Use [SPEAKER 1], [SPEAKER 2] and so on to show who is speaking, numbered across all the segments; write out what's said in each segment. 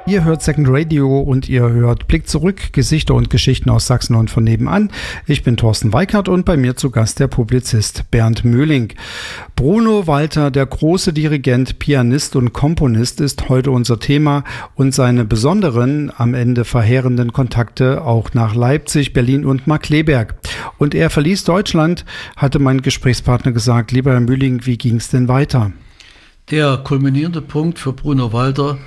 [SPEAKER 1] Ihr hört Second Radio und ihr hört Blick zurück, Gesichter und Geschichten aus Sachsen und von nebenan. Ich bin Thorsten Weikert und bei mir zu Gast der Publizist Bernd Möhling. Bruno Walter, der große Dirigent, Pianist und Komponist, ist heute unser Thema und seine besonderen, am Ende verheerenden Kontakte auch nach Leipzig, Berlin und Markkleeberg. Und er verließ Deutschland, hatte mein Gesprächspartner gesagt. Lieber Herr Möhling, wie ging es denn weiter?
[SPEAKER 2] Der kulminierende Punkt für Bruno Walter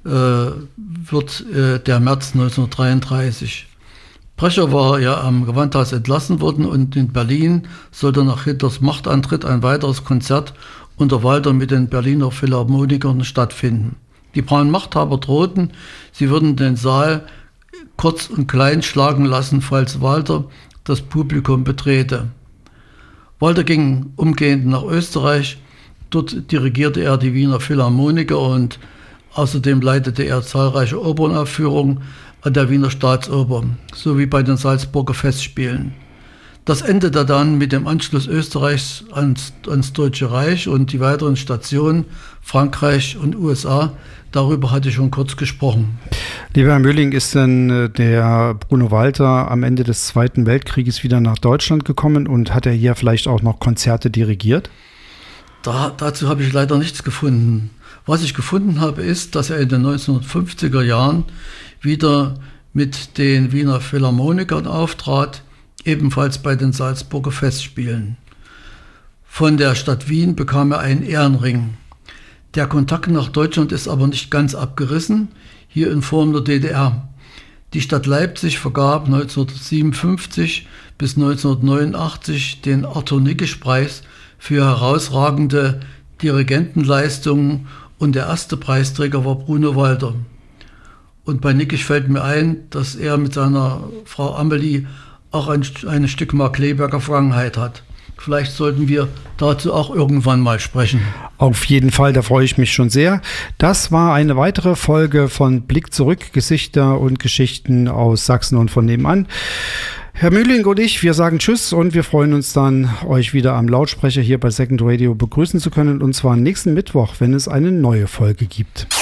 [SPEAKER 2] wird der März 1933. Brecher war ja am Gewandhaus entlassen worden und in Berlin sollte nach Hitlers Machtantritt ein weiteres Konzert unter Walter mit den Berliner Philharmonikern stattfinden. Die braunen Machthaber drohten, sie würden den Saal kurz und klein schlagen lassen, falls Walter das Publikum betrete. Walter ging umgehend nach Österreich. Dort dirigierte er die Wiener Philharmoniker und außerdem leitete er zahlreiche Opernaufführungen an der Wiener Staatsoper sowie bei den Salzburger Festspielen. Das endete dann mit dem Anschluss Österreichs ans Deutsche Reich und die weiteren Stationen Frankreich und USA. Darüber hatte ich schon kurz gesprochen.
[SPEAKER 1] Lieber Herr Möhling, ist denn der Bruno Walter am Ende des Zweiten Weltkrieges wieder nach Deutschland gekommen und hat er hier vielleicht auch noch Konzerte dirigiert?
[SPEAKER 2] Dazu habe ich leider nichts gefunden. Was ich gefunden habe, ist, dass er in den 1950er Jahren wieder mit den Wiener Philharmonikern auftrat, ebenfalls bei den Salzburger Festspielen. Von der Stadt Wien bekam er einen Ehrenring. Der Kontakt nach Deutschland ist aber nicht ganz abgerissen, hier in Form der DDR. Die Stadt Leipzig vergab 1957 bis 1989 den Arthur-Nikisch-Preis für herausragende Dirigentenleistungen und der erste Preisträger war Bruno Walter. Und bei Nikisch fällt mir ein, dass er mit seiner Frau Amelie auch ein Stück Markkleeberger Vergangenheit hat. Vielleicht sollten wir dazu auch irgendwann mal sprechen.
[SPEAKER 1] Auf jeden Fall, da freue ich mich schon sehr. Das war eine weitere Folge von Blick zurück, Gesichter und Geschichten aus Sachsen und von nebenan. Herr Möhling und ich, wir sagen Tschüss und wir freuen uns dann, euch wieder am Lautsprecher hier bei Second Radio begrüßen zu können, und zwar nächsten Mittwoch, wenn es eine neue Folge gibt.